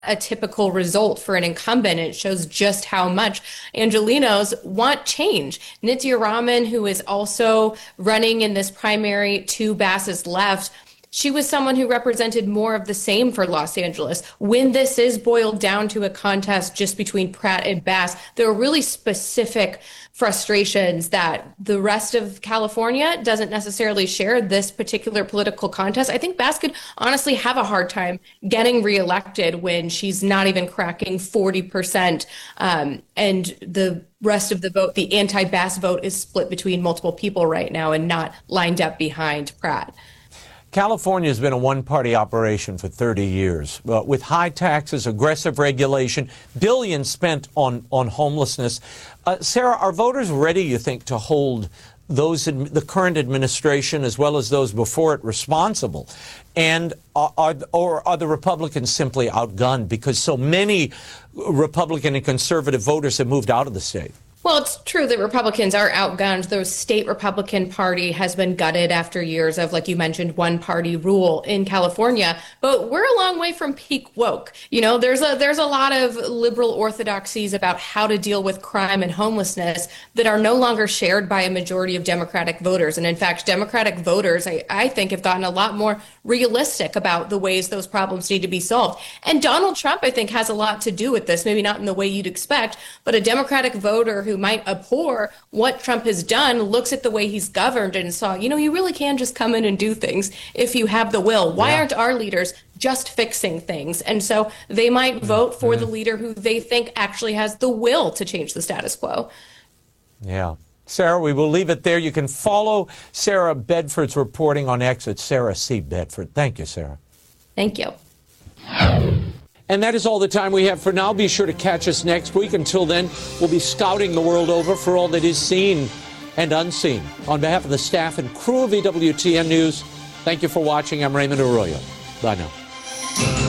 a typical result for an incumbent. It shows just how much Angelenos want change. Nitya Raman, who is also running in this primary to Bass's left, she was someone who represented more of the same for Los Angeles. When this is boiled down to a contest just between Pratt and Bass, there are really specific frustrations that the rest of California doesn't necessarily share this particular political contest. I think Bass could honestly have a hard time getting reelected when she's not even cracking 40%. And the rest of the vote, the anti-Bass vote, is split between multiple people right now and not lined up behind Pratt. California has been a one-party operation for 30 years, with high taxes, aggressive regulation, billions spent on homelessness. Sarah, are voters ready, you think, to hold those the current administration as well as those before it responsible? And are the Republicans simply outgunned because so many Republican and conservative voters have moved out of the state? Well, it's true that Republicans are outgunned. The state Republican Party has been gutted after years of, like you mentioned, one-party rule in California. But we're a long way from peak woke. You know, there's a lot of liberal orthodoxies about how to deal with crime and homelessness that are no longer shared by a majority of Democratic voters. And in fact, Democratic voters, I think, have gotten a lot more realistic about the ways those problems need to be solved. And Donald Trump, I think, has a lot to do with this, maybe not in the way you'd expect, but a Democratic voter who might abhor what Trump has done looks at the way he's governed and saw, you know, you really can just come in and do things if you have the will. Why aren't our leaders just fixing things? And so they might vote for the leader who they think actually has the will to change the status quo. Yeah. Sarah, we will leave it there. You can follow Sarah Bedford's reporting on X at Sarah C. Bedford. Thank you, Sarah. Thank you. And that is all the time we have for now. Be sure to catch us next week. Until then, we'll be scouting the world over for all that is seen and unseen. On behalf of the staff and crew of EWTN News, thank you for watching. I'm Raymond Arroyo. Bye now.